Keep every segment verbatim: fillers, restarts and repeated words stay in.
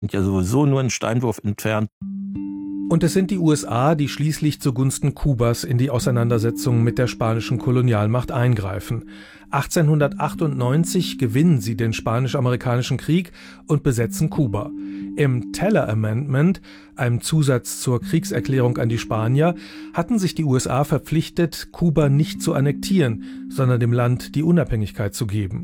Sind ja sowieso nur einen Steinwurf entfernt. Und es sind die U S A, die schließlich zugunsten Kubas in die Auseinandersetzung mit der spanischen Kolonialmacht eingreifen. achtzehnhundertachtundneunzig gewinnen sie den Spanisch-Amerikanischen Krieg und besetzen Kuba. Im Teller Amendment, einem Zusatz zur Kriegserklärung an die Spanier, hatten sich die U S A verpflichtet, Kuba nicht zu annektieren, sondern dem Land die Unabhängigkeit zu geben.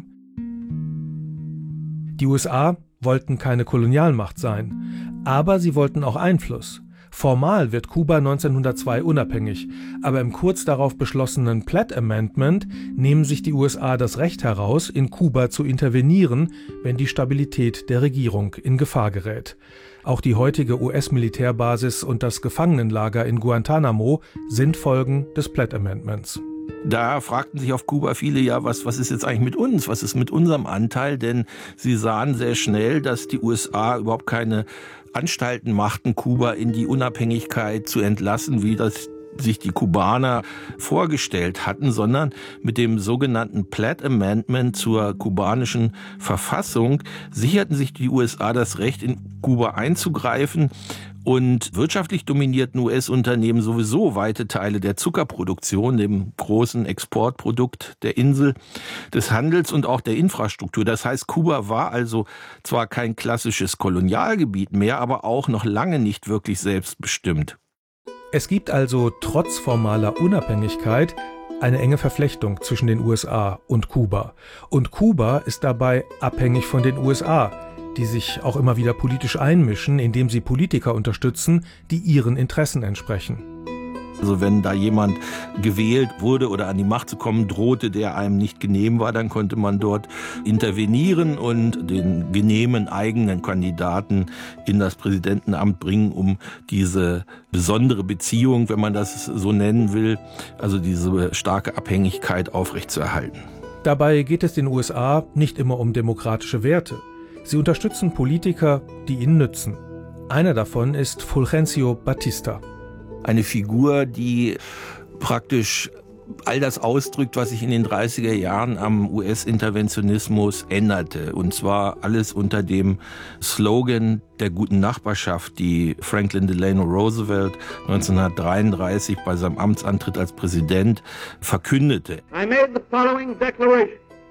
Die U S A wollten keine Kolonialmacht sein, aber sie wollten auch Einfluss. Formal wird Kuba neunzehnhundertzwei unabhängig, aber im kurz darauf beschlossenen Platt Amendment nehmen sich die U S A das Recht heraus, in Kuba zu intervenieren, wenn die Stabilität der Regierung in Gefahr gerät. Auch die heutige U S-Militärbasis und das Gefangenenlager in Guantanamo sind Folgen des Platt Amendments. Da fragten sich auf Kuba viele, ja, was, was ist jetzt eigentlich mit uns? Was ist mit unserem Anteil? Denn sie sahen sehr schnell, dass die U S A überhaupt keine Anstalten machten, Kuba in die Unabhängigkeit zu entlassen, wie das sich die Kubaner vorgestellt hatten, sondern mit dem sogenannten Platt Amendment zur kubanischen Verfassung sicherten sich die U S A das Recht, in Kuba einzugreifen. Und wirtschaftlich dominierten U S-Unternehmen sowieso weite Teile der Zuckerproduktion, dem großen Exportprodukt der Insel, des Handels und auch der Infrastruktur. Das heißt, Kuba war also zwar kein klassisches Kolonialgebiet mehr, aber auch noch lange nicht wirklich selbstbestimmt. Es gibt also trotz formaler Unabhängigkeit eine enge Verflechtung zwischen den U S A und Kuba. Und Kuba ist dabei abhängig von den U S A, die sich auch immer wieder politisch einmischen, indem sie Politiker unterstützen, die ihren Interessen entsprechen. Also wenn da jemand gewählt wurde oder an die Macht zu kommen drohte, der einem nicht genehm war, dann konnte man dort intervenieren und den genehmen eigenen Kandidaten in das Präsidentenamt bringen, um diese besondere Beziehung, wenn man das so nennen will, also diese starke Abhängigkeit aufrechtzuerhalten. Dabei geht es den U S A nicht immer um demokratische Werte. Sie unterstützen Politiker, die ihnen nützen. Einer davon ist Fulgencio Batista. Eine Figur, die praktisch all das ausdrückt, was sich in den dreißiger Jahren am U S-Interventionismus änderte. Und zwar alles unter dem Slogan der guten Nachbarschaft, die Franklin Delano Roosevelt neunzehnhundertdreiunddreißig bei seinem Amtsantritt als Präsident verkündete. I made the following declaration.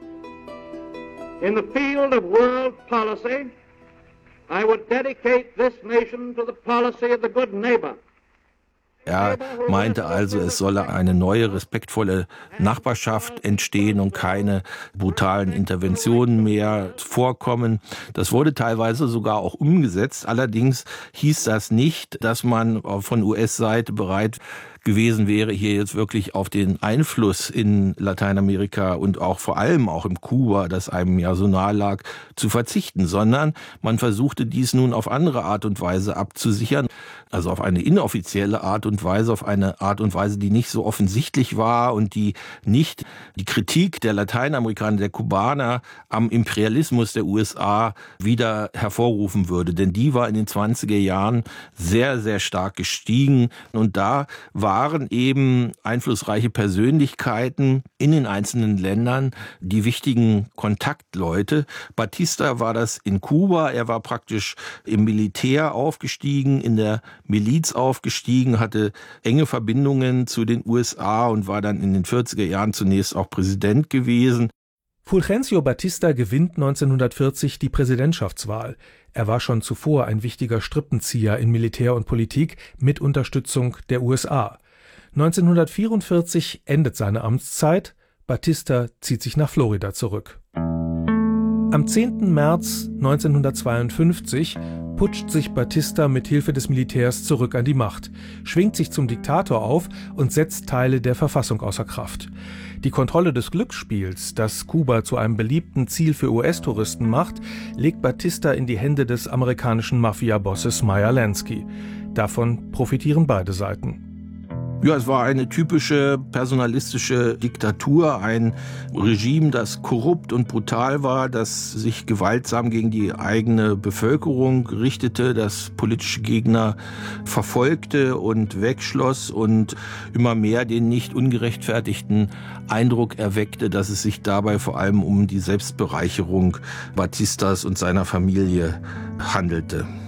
In the field of world policy, I would dedicate this nation to the policy of the good neighbor. Er meinte also, es solle eine neue, respektvolle Nachbarschaft entstehen und keine brutalen Interventionen mehr vorkommen. Das wurde teilweise sogar auch umgesetzt. Allerdings hieß das nicht, dass man von U S-Seite bereit gewesen wäre, hier jetzt wirklich auf den Einfluss in Lateinamerika und auch vor allem auch im Kuba, das einem ja so nahe lag, zu verzichten, sondern man versuchte dies nun auf andere Art und Weise abzusichern, also auf eine inoffizielle Art und Weise, auf eine Art und Weise, die nicht so offensichtlich war und die nicht die Kritik der Lateinamerikaner, der Kubaner am Imperialismus der U S A wieder hervorrufen würde, denn die war in den zwanziger Jahren sehr, sehr stark gestiegen und da war waren eben einflussreiche Persönlichkeiten in den einzelnen Ländern die wichtigen Kontaktleute. Batista war das in Kuba. Er war praktisch im Militär aufgestiegen, in der Miliz aufgestiegen, hatte enge Verbindungen zu den U S A und war dann in den vierziger Jahren zunächst auch Präsident gewesen. Fulgencio Batista gewinnt neunzehnhundertvierzig die Präsidentschaftswahl. Er war schon zuvor ein wichtiger Strippenzieher in Militär und Politik mit Unterstützung der U S A. neunzehnhundertvierundvierzig endet seine Amtszeit. Batista zieht sich nach Florida zurück. Am zehnten März neunzehnhundertzweiundfünfzig putscht sich Batista mit Hilfe des Militärs zurück an die Macht, schwingt sich zum Diktator auf und setzt Teile der Verfassung außer Kraft. Die Kontrolle des Glücksspiels, das Kuba zu einem beliebten Ziel für U S-Touristen macht, legt Batista in die Hände des amerikanischen Mafia-Bosses Meyer Lansky. Davon profitieren beide Seiten. Ja, es war eine typische personalistische Diktatur, ein Regime, das korrupt und brutal war, das sich gewaltsam gegen die eigene Bevölkerung richtete, das politische Gegner verfolgte und wegschloss und immer mehr den nicht ungerechtfertigten Eindruck erweckte, dass es sich dabei vor allem um die Selbstbereicherung Batistas und seiner Familie handelte.